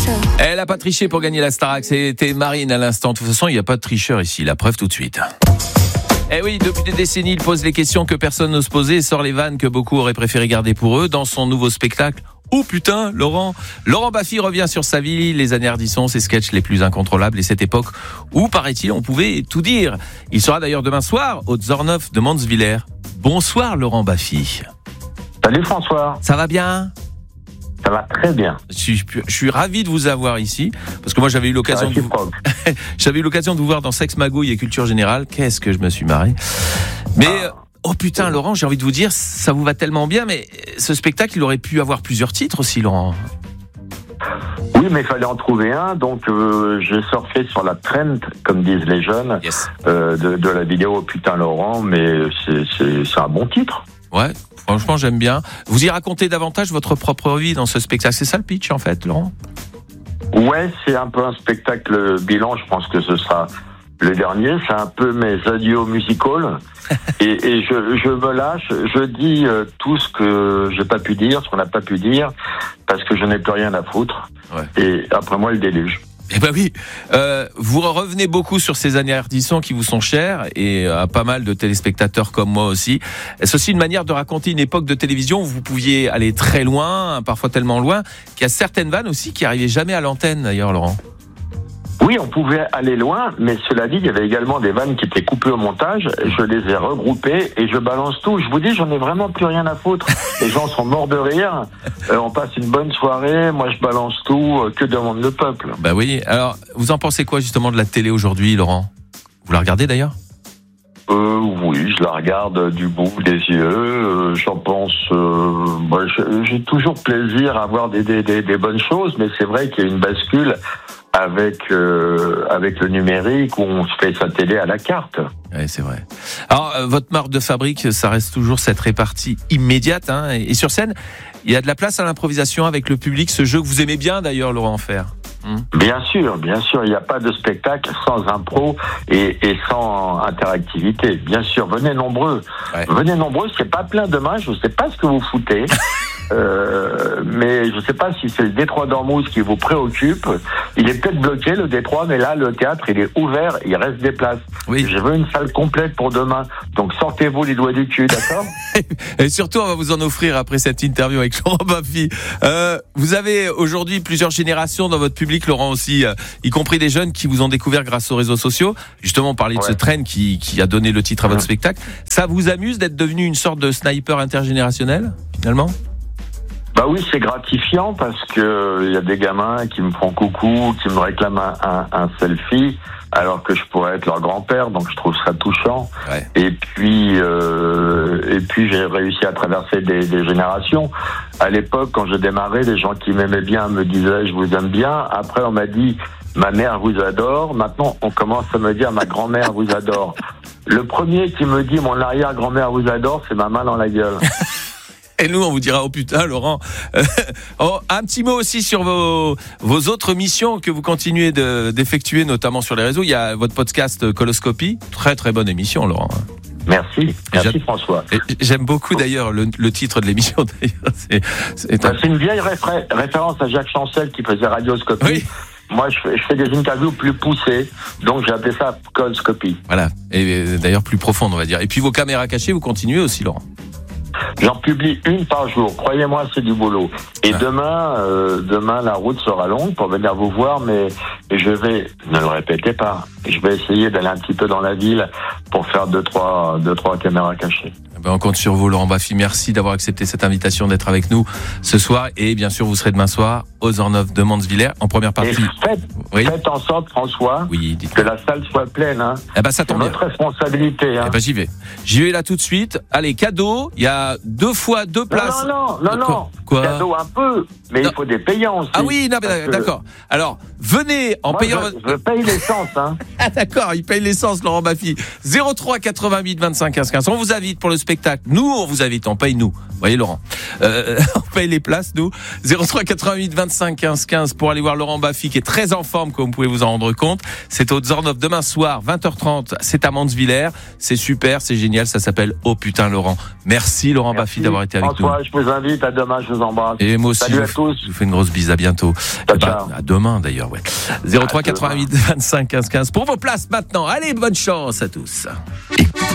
Elle a pas triché pour gagner la Starac, c'était Marine à l'instant. De toute façon, il n'y a pas de tricheur ici, la preuve tout de suite. Eh oui, depuis des décennies, il pose les questions que personne n'ose poser et sort les vannes que beaucoup auraient préféré garder pour eux dans son nouveau spectacle. Oh putain, Laurent Baffy revient sur sa vie, les années Ardisson, ses sketchs les plus incontrôlables et cette époque où, paraît-il, on pouvait tout dire. Il sera d'ailleurs demain soir au Zornhof de Mansvillers. Bonsoir Laurent Baffy. Salut François. Ça va bien ? Ça va très bien. Je suis ravi de vous avoir ici, parce que moi j'avais eu l'occasion de vous voir dans Sex Magouille et Culture Générale. Qu'est-ce que je me suis marré. Mais oh putain Laurent, j'ai envie de vous dire, ça vous va tellement bien, mais ce spectacle il aurait pu avoir plusieurs titres aussi Laurent. Oui, mais il fallait en trouver un, donc j'ai surfé sur la trend, comme disent les jeunes, yes. de la vidéo Oh putain Laurent, mais c'est un bon titre. Ouais, franchement j'aime bien. Vous y racontez davantage votre propre vie dans ce spectacle, c'est ça le pitch en fait Laurent ? Ouais, c'est un peu un spectacle bilan, je pense que ce sera le dernier, c'est un peu mes adieux musical et je me lâche, je dis tout ce que j'ai pas pu dire, ce qu'on n'a pas pu dire, parce que je n'ai plus rien à foutre. Ouais. Et après moi le déluge. Eh ben oui, vous revenez beaucoup sur ces années Ardisson qui vous sont chères et à pas mal de téléspectateurs comme moi aussi. Est-ce aussi une manière de raconter une époque de télévision où vous pouviez aller très loin, parfois tellement loin, qu'il y a certaines vannes aussi qui arrivaient jamais à l'antenne d'ailleurs, Laurent ? Oui, on pouvait aller loin, mais cela dit, il y avait également des vannes qui étaient coupées au montage. Je les ai regroupées et je balance tout. Je vous dis, j'en ai vraiment plus rien à foutre. Les gens sont morts de rire. On passe une bonne soirée. Moi, je balance tout. Que demande le peuple ? Bah oui. Alors, vous en pensez quoi justement de la télé aujourd'hui, Laurent ? Vous la regardez d'ailleurs ? Oui, je la regarde du bout des yeux. J'en pense. J'ai toujours plaisir à voir des bonnes choses, mais c'est vrai qu'il y a une bascule avec le numérique où on se fait sa télé à la carte. Oui, c'est vrai. Alors, votre marque de fabrique, ça reste toujours cette répartie immédiate, hein, et sur scène, il y a de la place à l'improvisation avec le public, ce jeu que vous aimez bien d'ailleurs, Laurent Fer. Bien sûr, il n'y a pas de spectacle sans impro et sans interactivité. Bien sûr, venez nombreux. Ouais. Venez nombreux, c'est pas plein demain, je ne sais pas ce que vous foutez. Mais je ne sais pas si c'est le Détroit d'Ormuz qui vous préoccupe. Il est peut-être bloqué le Détroit, mais là le théâtre il est ouvert, il reste des places. Oui. Je veux une salle complète pour demain. Donc sortez-vous les doigts du cul, d'accord ? Et surtout, on va vous en offrir après cette interview avec Laurent Baffy. Vous avez aujourd'hui plusieurs générations dans votre public, Laurent aussi, y compris des jeunes qui vous ont découvert grâce aux réseaux sociaux. Justement, on parlait de ce trend qui a donné le titre à votre spectacle. Ça vous amuse d'être devenu une sorte de sniper intergénérationnel, finalement ? Bah oui, c'est gratifiant parce que y a des gamins qui me font coucou, qui me réclament un selfie, alors que je pourrais être leur grand-père, donc je trouve ça touchant. Ouais. Et puis j'ai réussi à traverser des générations. À l'époque, quand je démarrais, les gens qui m'aimaient bien me disaient « je vous aime bien ». Après, on m'a dit « ma mère vous adore ». Maintenant, on commence à me dire « ma grand-mère vous adore ». Le premier qui me dit « mon arrière-grand-mère vous adore », c'est ma main dans la gueule. Et nous, on vous dira, oh putain, Laurent. Un petit mot aussi sur vos autres missions que vous continuez d'effectuer, notamment sur les réseaux. Il y a votre podcast Coloscopie. Très, très bonne émission, Laurent. Merci François. J'aime beaucoup d'ailleurs le titre de l'émission. D'ailleurs. C'est une vieille référence à Jacques Chancel qui faisait Radioscopie. Oui. Moi, je fais des interviews plus poussées, donc j'ai appelé ça Coloscopie. Voilà, et d'ailleurs plus profonde, on va dire. Et puis vos caméras cachées, vous continuez aussi, Laurent. J'en publie une par jour. Croyez-moi, c'est du boulot. Et demain, la route sera longue pour venir vous voir, mais je vais, ne le répétez pas, je vais essayer d'aller un petit peu dans la ville pour faire deux, trois caméras cachées. On compte sur vous, Laurent Baffy. Merci d'avoir accepté cette invitation d'être avec nous ce soir. Et bien sûr, vous serez demain soir aux Zornhof de Mansvillers en première partie. Et faites en sorte, François, que la salle soit pleine. Hein. Ça tombe bien. C'est notre responsabilité. Hein. J'y vais. J'y vais là tout de suite. Allez, cadeau. Il y a 2 fois 2 places. Non. Quoi ? Cadeau un peu, mais il faut des payants aussi. Ah oui, d'accord. Alors, venez en payant... Je paye l'essence. Hein. D'accord, il paye l'essence, Laurent Baffy. 02 03 88 25 15 15. On vous invite pour le spectacle. Nous, on vous invite, on paye nous. Vous voyez Laurent, on paye les places nous. 03 88 25 15 15 pour aller voir Laurent Baffy qui est très en forme comme vous pouvez vous en rendre compte. C'est au Zornhof demain soir 20h30, c'est à Mansvillers. C'est super, c'est génial, ça s'appelle Oh putain Laurent. Merci Laurent Baffy d'avoir été avec François, je vous invite à demain, je vous embrasse. Et moi aussi, salut à tous. Je vous fais une grosse bise, à bientôt. Ciao. À demain d'ailleurs, ouais. 03 88 25 15 15 pour vos places maintenant. Allez, bonne chance à tous.